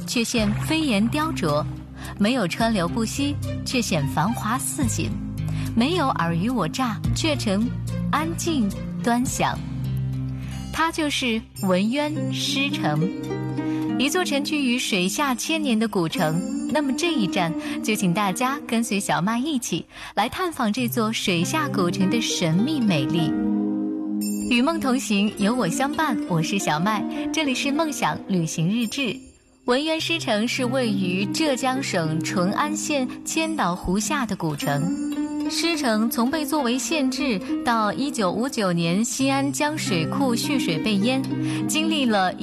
却现飞檐雕琢；没有川流不息，却显繁华似锦；没有尔虞我诈，却成安静端详。它就是文渊诗城，一座沉居于水下千年的古城。那么这一站，就请大家跟随小麦一起来探访这座水下古城的神秘美丽。与梦同行，有我相伴，我是小麦，这里是梦想旅行日志。文渊诗城是位于浙江省淳安县千岛湖下的古城。诗城从被作为县治到1959年西安江水库蓄水被淹，经历了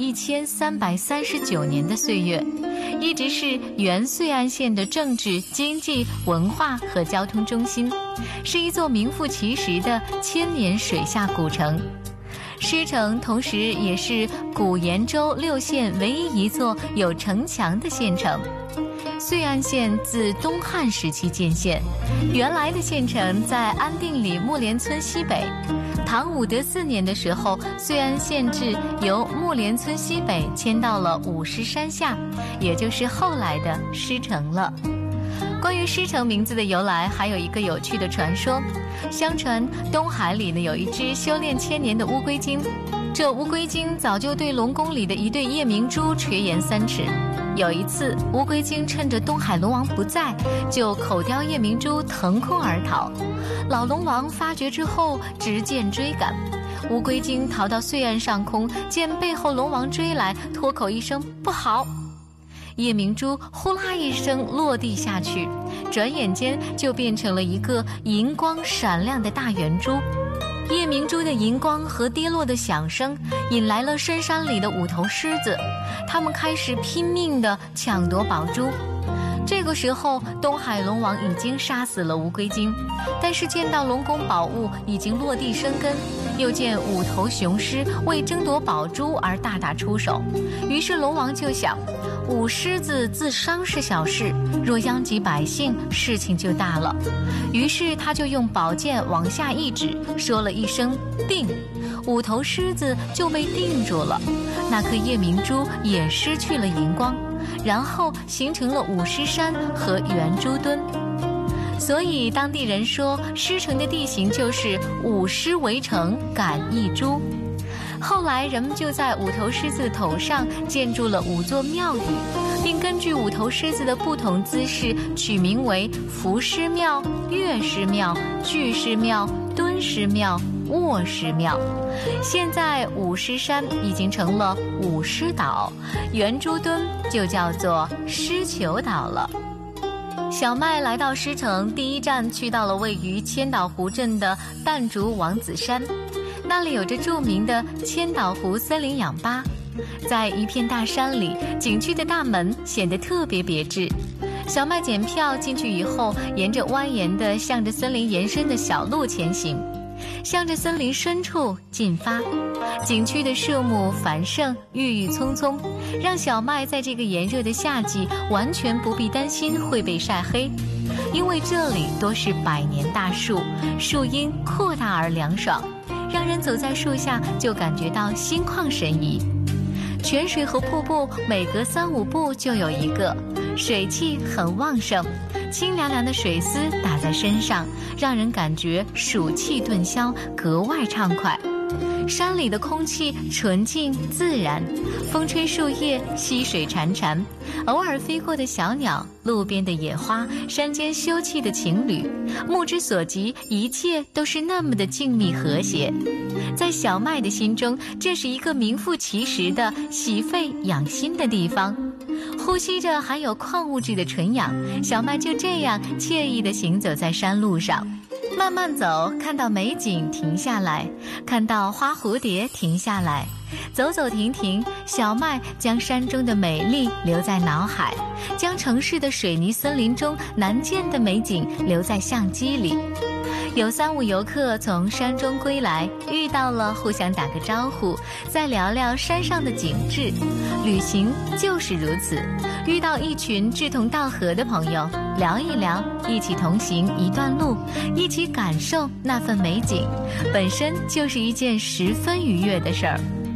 1339年的岁月，一直是原绥安县的政治、经济、文化和交通中心，是一座名副其实的千年水下古城。诗城同时也是古延州6县唯一一座有城墙的县城。绥安县自东汉时期建县，原来的县城在安定里木莲村西北。唐武德4年的时候，绥安县治由木莲村西北迁到了五狮山下，也就是后来的诗城了。关于诗城名字的由来，还有一个有趣的传说。相传东海里呢有一只修炼千年的乌龟精，这乌龟精早就对龙宫里的一对夜明珠垂涎3尺。有一次，乌龟精趁着东海龙王不在，就口叼夜明珠腾空而逃。老龙王发觉之后，执剑追赶。乌龟精逃到绥安上空，见背后龙王追来，脱口一声不好。夜明珠呼啦一声落地下去，转眼间就变成了一个银光闪亮的大圆珠。夜明珠的银光和跌落的响声引来了深山里的5头狮子，他们开始拼命地抢夺宝珠。这个时候，东海龙王已经杀死了乌龟精，但是见到龙宫宝物已经落地生根，又见5头雄狮为争夺宝珠而大打出手，于是龙王就想，5狮子自伤是小事，若殃及百姓，事情就大了。于是他就用宝剑往下一指，说了一声定，5头狮子就被定住了，那颗夜明珠也失去了银光，然后形成了五狮山和圆珠墩。所以当地人说，诗城的地形就是5狮围城赶一珠。后来人们就在5头狮子的头上建筑了5座庙宇，并根据5头狮子的不同姿势取名为伏狮庙、月狮庙、巨狮庙、敦狮庙、卧狮庙。现在五狮山已经成了五狮岛，圆珠墩就叫做狮球岛了。小麦来到诗城，第一站去到了位于千岛湖镇的弹竹王子山，那里有着著名的千岛湖森林氧吧。在一片大山里，景区的大门显得特别别致。小麦检票进去以后，沿着蜿蜒的向着森林延伸的小路前行，向着森林深处进发。景区的树木繁盛，郁郁葱葱，让小麦在这个炎热的夏季完全不必担心会被晒黑，因为这里多是百年大树，树荫阔大而凉爽，让人走在树下就感觉到心旷神怡。泉水和瀑布每隔3-5步就有一个，水汽很旺盛，清凉凉的水丝打在身上，让人感觉暑气顿消，格外畅快。山里的空气纯净自然，风吹树叶，溪水潺潺，偶尔飞过的小鸟，路边的野花，山间休憩的情侣，目之所及，一切都是那么的静谧和谐。在小麦的心中，这是一个名副其实的洗肺养心的地方。呼吸着含有矿物质的纯氧，小麦就这样惬意地行走在山路上。慢慢走，看到美景停下来，看到花蝴蝶停下来，走走停停，小麦将山中的美丽留在脑海，将城市的水泥森林中难见的美景留在相机里。有3-5游客从山中归来，遇到了互相打个招呼，再聊聊山上的景致。旅行就是如此，遇到一群志同道合的朋友，聊一聊，一起同行一段路，一起感受那份美景，本身就是一件十分愉悦的事儿。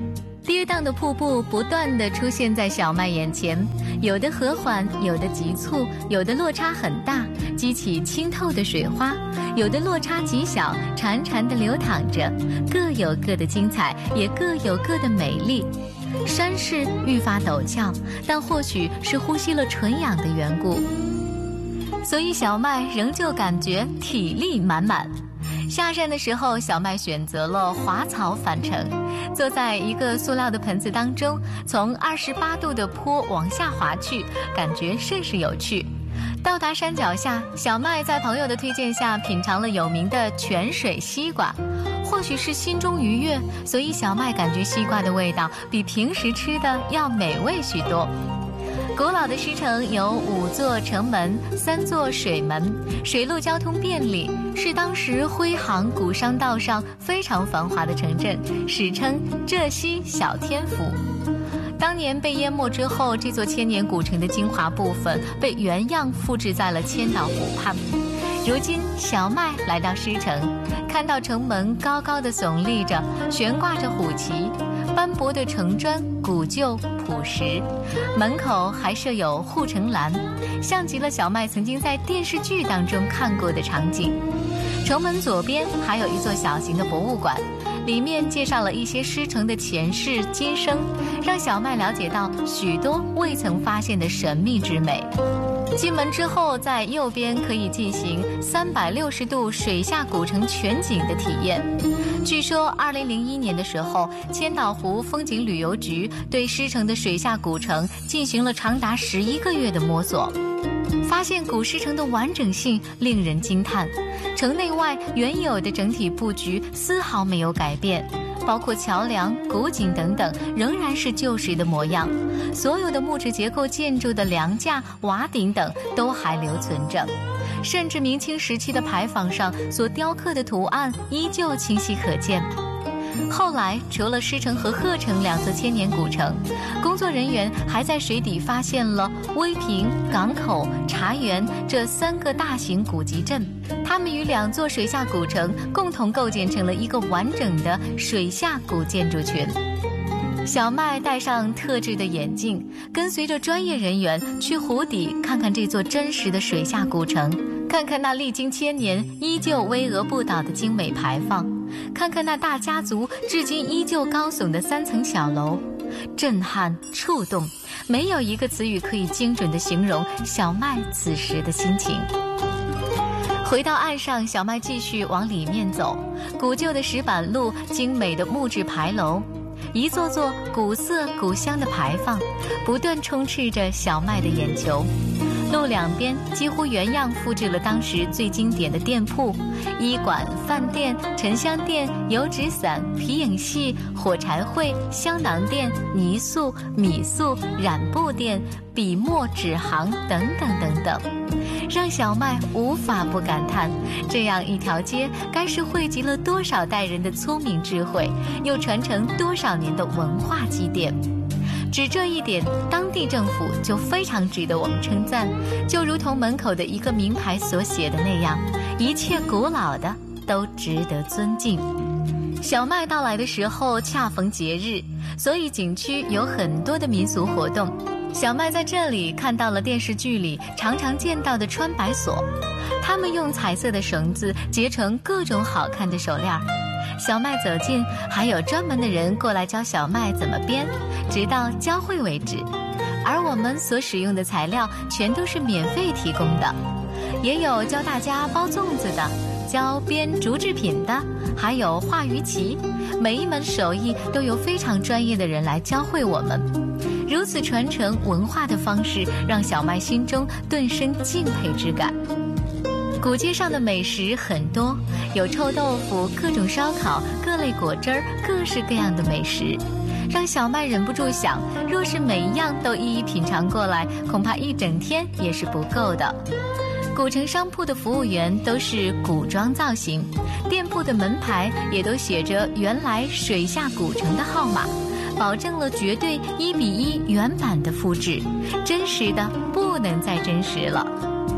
跌宕的瀑布不断地出现在小麦眼前，有的和缓，有的急促，有的落差很大，激起清透的水花，有的落差极小，潺潺地流淌着，各有各的精彩，也各有各的美丽。山势愈发陡峭，但或许是呼吸了纯氧的缘故，所以小麦仍旧感觉体力满满。下山的时候，小麦选择了滑草返程，坐在一个塑料的盆子当中，从28度的坡往下滑去，感觉甚是有趣。到达山脚下，小麦在朋友的推荐下品尝了有名的泉水西瓜。或许是心中愉悦，所以小麦感觉西瓜的味道比平时吃的要美味许多。古老的狮城有5座城门，3座水门，水陆交通便利，是当时徽杭古商道上非常繁华的城镇，史称浙西小天府。当年被淹没之后，这座千年古城的精华部分被原样复制在了千岛湖畔。如今小麦来到狮城，看到城门高高的耸立着，悬挂着虎旗，斑驳的城砖古旧朴实，门口还设有护城栏，像极了小麦曾经在电视剧当中看过的场景。城门左边还有一座小型的博物馆，里面介绍了一些狮城的前世今生，让小麦了解到许多未曾发现的神秘之美。进门之后，在右边可以进行360度水下古城全景的体验。据说2001年的时候，千岛湖风景旅游局对狮城的水下古城进行了长达11个月的摸索，发现古狮城的完整性令人惊叹，城内外原有的整体布局丝毫没有改变，包括桥梁、古井等等仍然是旧时的模样，所有的木质结构建筑的梁架、瓦顶等都还留存着，甚至明清时期的牌坊上所雕刻的图案依旧清晰可见。后来，除了狮城和鹤城2座千年古城，工作人员还在水底发现了威平、港口、茶园这3个大型古籍镇，它们与2座水下古城共同构建成了一个完整的水下古建筑群。小麦戴上特制的眼镜，跟随着专业人员去湖底看看这座真实的水下古城，看看那历经千年依旧巍峨不倒的精美牌坊，看看那大家族至今依旧高耸的3层小楼，震撼触动，没有一个词语可以精准地形容小麦此时的心情。回到岸上，小麦继续往里面走，古旧的石板路，精美的木质牌楼，一座座古色古香的牌坊不断充斥着小麦的眼球。路两边几乎原样复制了当时最经典的店铺，医馆、饭店、沉香店、油纸伞、皮影戏、火柴会、香囊店、泥塑、米塑、染布店、笔墨纸行等等等等，让小麦无法不感叹，这样一条街该是汇集了多少代人的聪明智慧，又传承多少年的文化积淀。只这一点，当地政府就非常值得我们称赞，就如同门口的一个名牌所写的那样，一切古老的都值得尊敬。小麦到来的时候恰逢节日，所以景区有很多的民俗活动。小麦在这里看到了电视剧里常常见到的穿白锁，他们用彩色的绳子结成各种好看的手链。小麦走近，还有专门的人过来教小麦怎么编，直到教会为止。而我们所使用的材料全都是免费提供的，也有教大家包粽子的，教编竹制品的，还有画鱼旗。每一门手艺都有非常专业的人来教会我们。如此传承文化的方式，让小麦心中顿生敬佩之感。古街上的美食很多，有臭豆腐、各种烧烤、各类果汁儿，各式各样的美食，让小麦忍不住想，若是每一样都一一品尝过来，恐怕一整天也是不够的。古城商铺的服务员都是古装造型，店铺的门牌也都写着原来水下古城的号码，保证了绝对1:1原版的复制，真实的不能再真实了。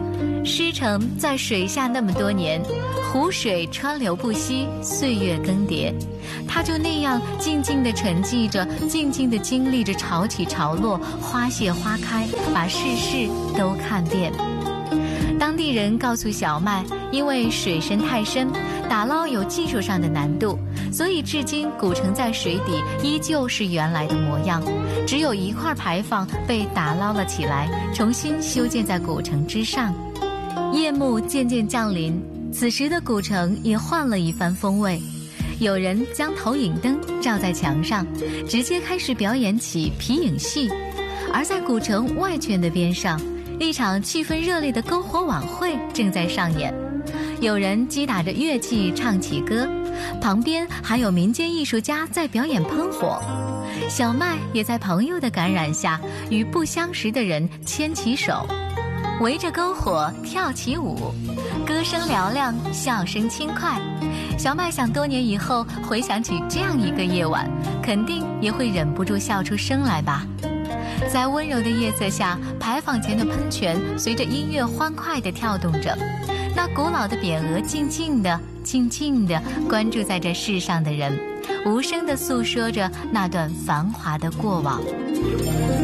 诗城在水下那么多年，湖水川流不息，岁月更迭，它就那样静静地沉寂着，静静地经历着潮起潮落，花谢花开，把世事都看遍。当地人告诉小麦，因为水深太深，打捞有技术上的难度，所以至今古城在水底依旧是原来的模样，只有一块牌坊被打捞了起来，重新修建在古城之上。夜幕渐渐降临，此时的古城也换了一番风味。有人将投影灯照在墙上，直接开始表演起皮影戏。而在古城外圈的边上，一场气氛热烈的篝火晚会正在上演。有人击打着乐器唱起歌，旁边还有民间艺术家在表演喷火。小麦也在朋友的感染下，与不相识的人牵起手，围着篝火跳起舞，歌声嘹亮，笑声轻快。小麦想，多年以后回想起这样一个夜晚，肯定也会忍不住笑出声来吧。在温柔的夜色下，牌坊前的喷泉随着音乐欢快地跳动着，那古老的匾额静静地关注在这世上的人，无声地诉说着那段繁华的过往。